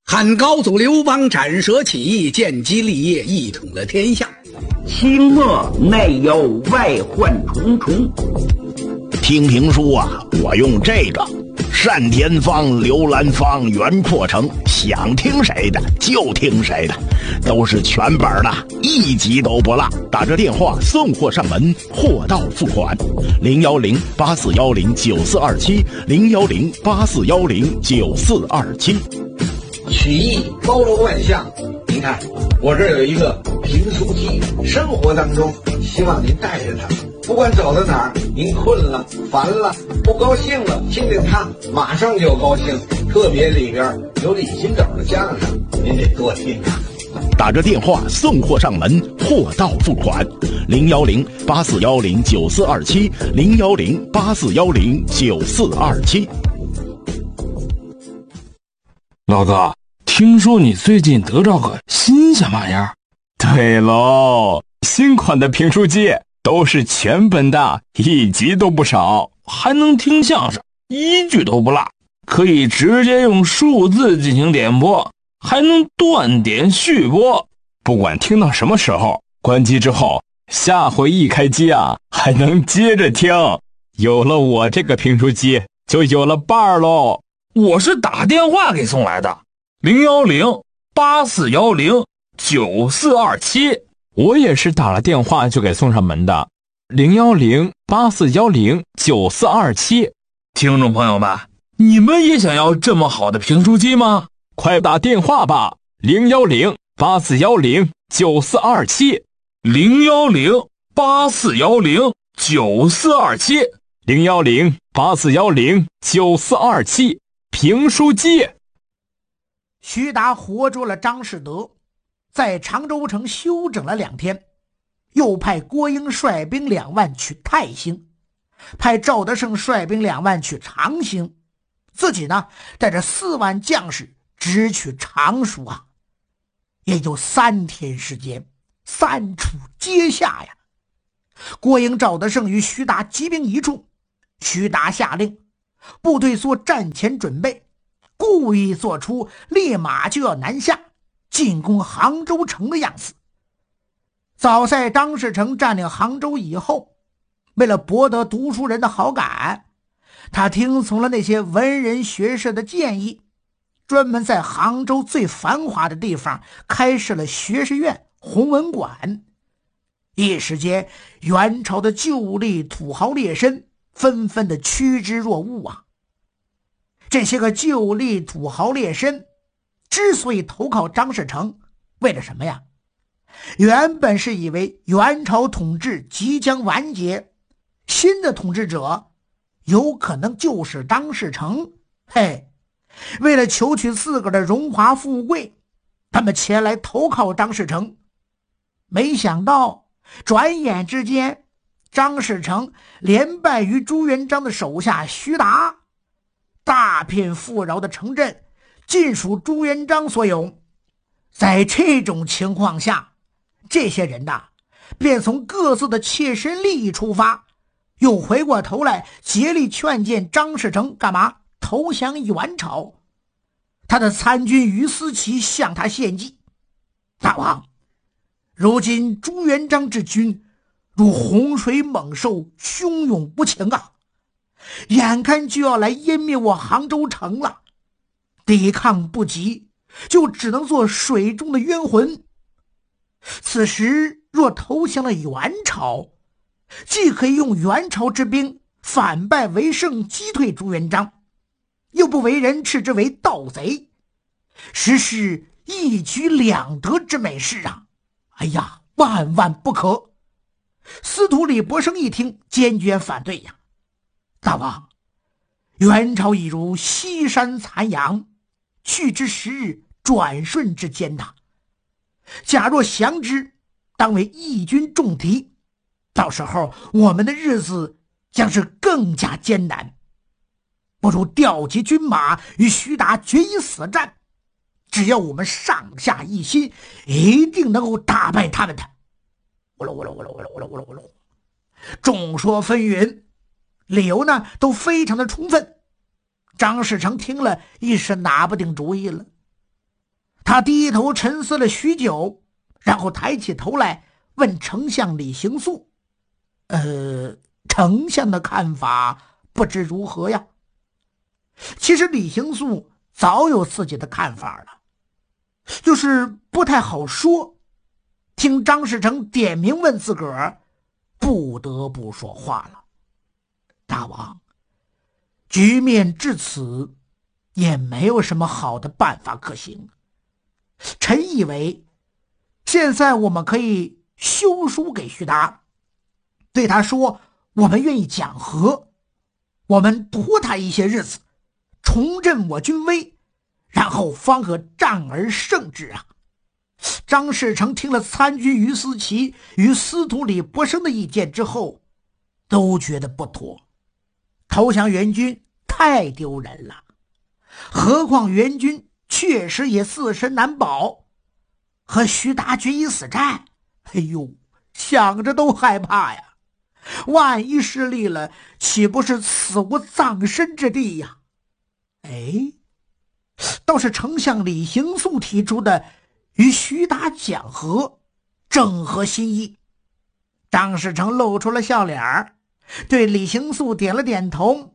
汉高祖刘邦斩蛇起义，建基立业，一统了天下。 清末内忧外患重重。 听评书啊，我用这个单田芳、刘兰芳、袁阔成，想听谁的就听谁的，都是全本的，一集都不落。打着电话送货上门，货到付款。010-8410-9427 010-8410-9427。 曲艺包罗万象，您看我这儿有一个评书机，生活当中希望您带着它，不管走到哪儿，您困了、烦了、不高兴了，听听它，马上就高兴。特别里边有李金斗的相声，您得多听啊。 打着电话送货上门，货到付款。010-8410-9427 010-8410-9427。 老哥，听说你最近得着个新鲜玩意儿？ 对喽，新款的评书机都是全本的，一集都不少， 还能听相声，一句都不落，可以直接用数字进行点播，还能断点续播。 不管听到什么时候，关机之后，下回一开机啊，还能接着听。有了我这个评书机，就有了伴儿喽。 我是打电话给送来的，010-8410-9427。 我也是打了电话就给送上门的，010-8410-9427。 听众朋友们，你们也想要这么好的评书机吗？ 快打电话吧，010-8410-9427 010-8410-9427 010-8410-9427。评书机。 徐达活捉了张士德，在常州城休整了2天，又派郭英率兵2万去泰兴，派赵德胜率兵2万去长兴，自己呢带着4万将士直取常熟啊。也就3天时间，三处皆下呀。郭英、赵德胜与徐达集兵一处，徐达下令部队做战前准备，故意做出立马就要南下进攻杭州城的样子。早在张士诚占领杭州以后，为了博得读书人的好感，他听从了那些文人学士的建议，专门在杭州最繁华的地方开设了学士院、弘文馆。一时间，元朝的旧吏土豪劣绅纷纷的趋之若鹜啊！这些个旧吏土豪劣绅之所以投靠张士诚，为了什么呀？原本是以为元朝统治即将完结，新的统治者有可能就是张士诚。嘿，为了求取自个儿的荣华富贵，他们前来投靠张士诚。没想到转眼之间，张士诚连败于朱元璋的手下徐达，大片富饶的城镇尽属朱元璋所有。在这种情况下，这些人呐，便从各自的切身利益出发，又回过头来竭力劝谏张士诚干嘛？投降元朝。他的参军于思齐向他献计：大王，如今朱元璋之军如洪水猛兽，汹涌不情啊，眼看就要来湮灭我杭州城了，抵抗不及，就只能做水中的冤魂。此时若投降了元朝，既可以用元朝之兵反败为胜，击退朱元璋，又不为人斥之为盗贼，实是一举两得之美事啊！哎呀，万万不可！司徒李伯生一听，坚决反对呀。大王，元朝已如西山残阳，去之时日，转瞬之间呐。假若降之，当为义军重敌，到时候我们的日子将是更加艰难。不如调集军马与徐达决一死战，只要我们上下一心，一定能够打败他们的。呜噜呜噜呜噜呜噜呜噜呜噜呜噜，众说纷纭，理由呢都非常的充分。张士诚听了一时拿不定主意了。 他低头沉思了许久，然后抬起头来问丞相李行素：丞相的看法不知如何呀？其实李行素早有自己的看法了，就是不太好说。听张士诚点名问自个儿，不得不说话了。大王，局面至此也没有什么好的办法可行。臣以为现在我们可以修书给徐达，对他说我们愿意讲和，我们拖他一些日子，重振我军威，然后方可战而胜之啊。张士诚听了参军于思齐与司徒李伯升的意见之后，都觉得不妥。投降援军太丢人了，何况援军确实也自身难保，和徐达决一死战，哎呦，想着都害怕呀！万一失利了，岂不是死无葬身之地呀？倒是丞相李行素提出的与徐达讲和，正合心意。张士诚露出了笑脸，对李行素点了点头。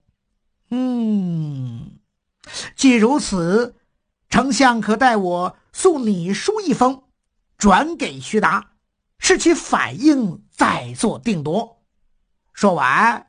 既如此，丞相可代我送你书一封，转给徐达，视其反应再做定夺。说完，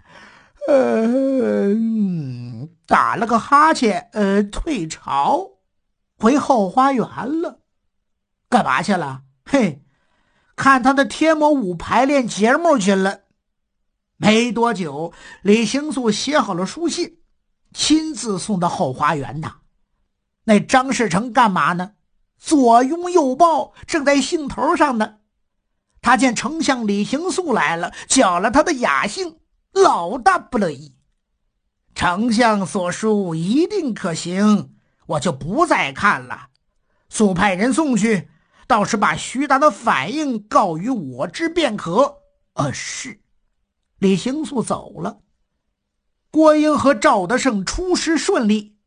打了个哈欠，退朝回后花园了。干嘛去了？看他的天魔舞排练节目去了。没多久，李行素写好了书信，亲自送到后花园呐。那张士诚干嘛呢？左拥右抱，正在兴头上呢。他见丞相李行素来了，叫了他的雅兴，老大不乐意。丞相所书一定可行，我就不再看了，速派人送去，倒是把徐达的反应告于我知便可。是。李行素走了。郭英和赵德胜出师顺利，